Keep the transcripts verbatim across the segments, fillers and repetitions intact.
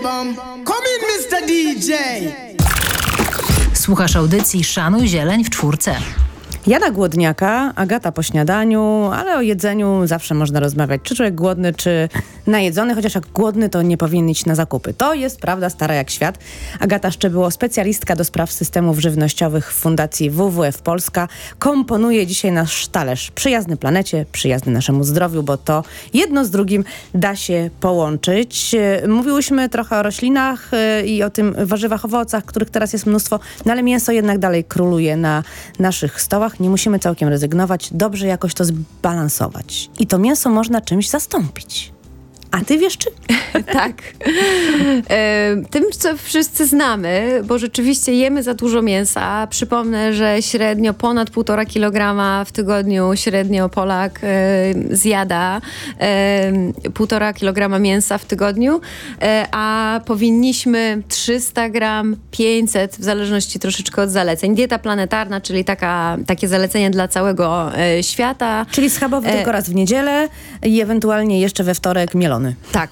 Come in, mister D J! Słuchasz audycji Szanuj Zieleń w czwórce. Jana Głodniaka, Agata po śniadaniu, ale o jedzeniu zawsze można rozmawiać. Czy człowiek głodny, czy najedzony, chociaż jak głodny, to nie powinien iść na zakupy. To jest prawda stara jak świat. Agata Szczebyło, specjalistka do spraw systemów żywnościowych w Fundacji W W F Polska, komponuje dzisiaj nasz talerz przyjazny planecie, przyjazny naszemu zdrowiu, bo to jedno z drugim da się połączyć. Mówiłyśmy trochę o roślinach i o tym warzywach, owocach, których teraz jest mnóstwo, no ale mięso jednak dalej króluje na naszych stołach. Nie musimy całkiem rezygnować, dobrze jakoś to zbalansować. I to mięso można czymś zastąpić. A ty wiesz czym? Tak. E, tym, co wszyscy znamy, bo rzeczywiście jemy za dużo mięsa. Przypomnę, że średnio ponad półtora kilograma w tygodniu średnio Polak e, zjada e, półtora kilograma mięsa w tygodniu, e, a powinniśmy trzysta gram, pięćset, w zależności troszeczkę od zaleceń. Dieta planetarna, czyli taka, takie zalecenie dla całego e, świata. Czyli schabowy e, tylko raz w niedzielę i ewentualnie jeszcze we wtorek mielony. Tak.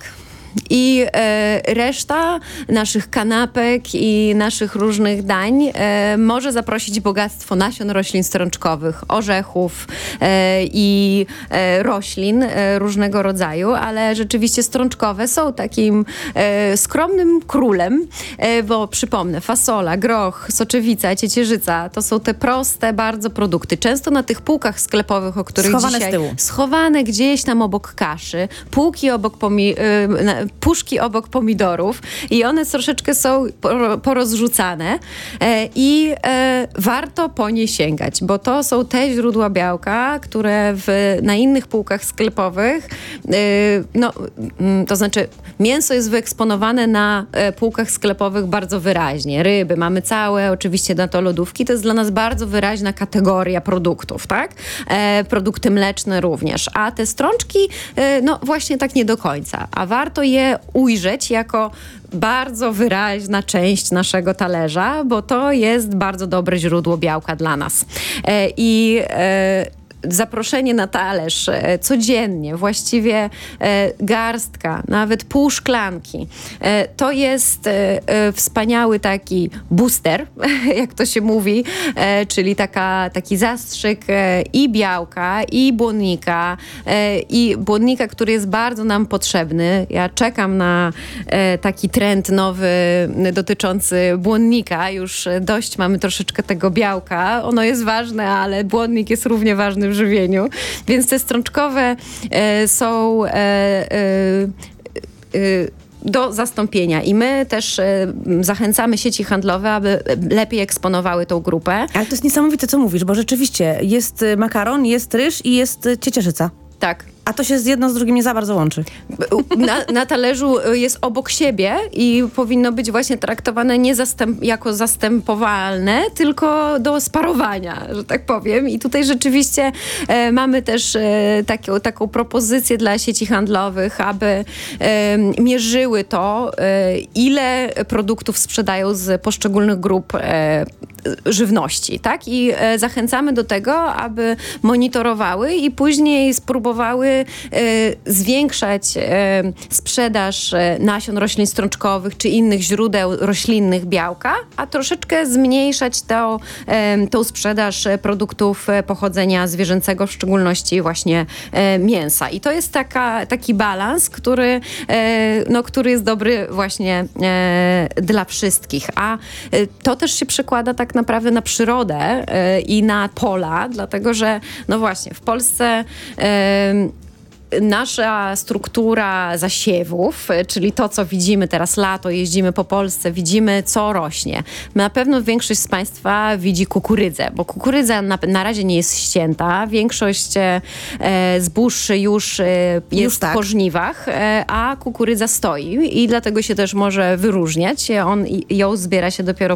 I e, reszta naszych kanapek i naszych różnych dań e, może zaprosić bogactwo nasion roślin strączkowych, orzechów e, i e, roślin e, różnego rodzaju, ale rzeczywiście strączkowe są takim e, skromnym królem, e, bo przypomnę, fasola, groch, soczewica, ciecierzyca, to są te proste bardzo produkty. Często na tych półkach sklepowych, o których schowane dzisiaj... z tyłu. Schowane gdzieś tam obok kaszy, półki obok pomi... E, puszki obok pomidorów i one troszeczkę są porozrzucane e, i e, warto po nie sięgać, bo to są te źródła białka, które w, na innych półkach sklepowych, e, no, m, to znaczy mięso jest wyeksponowane na e, półkach sklepowych bardzo wyraźnie. Ryby mamy całe, oczywiście na to lodówki, to jest dla nas bardzo wyraźna kategoria produktów, tak? E, produkty mleczne również, a te strączki, e, no właśnie tak nie do końca, a warto je ujrzeć jako bardzo wyraźna część naszego talerza, bo to jest bardzo dobre źródło białka dla nas. E, I e, zaproszenie na talerz e, codziennie, właściwie e, garstka, nawet pół szklanki. E, to jest e, e, wspaniały taki booster, jak to się mówi, e, czyli taka, taki zastrzyk e, i białka, i błonnika, e, i błonnika, który jest bardzo nam potrzebny. Ja czekam na e, taki trend nowy dotyczący błonnika. Już dość mamy troszeczkę tego białka. Ono jest ważne, ale błonnik jest równie ważny w żywieniu, więc te strączkowe e, są e, e, e, do zastąpienia i my też e, zachęcamy sieci handlowe, aby lepiej eksponowały tą grupę. Ale to jest niesamowite, co mówisz, bo rzeczywiście jest makaron, jest ryż i jest ciecierzyca. Tak. A to się z jedno z drugim nie za bardzo łączy. Na, na talerzu jest obok siebie i powinno być właśnie traktowane nie zastęp, jako zastępowalne, tylko do sparowania, że tak powiem. I tutaj rzeczywiście e, mamy też e, taką, taką propozycję dla sieci handlowych, aby e, mierzyły to, e, ile produktów sprzedają z poszczególnych grup e, żywności, tak? I e, zachęcamy do tego, aby monitorowały i później spróbowały e, zwiększać e, sprzedaż e, nasion roślin strączkowych czy innych źródeł roślinnych białka, a troszeczkę zmniejszać to, e, tą sprzedaż produktów e, pochodzenia zwierzęcego, w szczególności właśnie e, mięsa. I to jest taka, taki balans, który, e, no, który jest dobry właśnie e, dla wszystkich. A e, to też się przekłada tak naprawdę na przyrodę e, i na pola, dlatego że no właśnie w Polsce e, nasza struktura zasiewów, czyli to, co widzimy teraz lato, jeździmy po Polsce, widzimy, co rośnie. Na pewno większość z Państwa widzi kukurydzę, bo kukurydza na, na razie nie jest ścięta. Większość e, zbóż już e, jest już tak. po żniwach, e, a kukurydza stoi i dlatego się też może wyróżniać. On ją zbiera się dopiero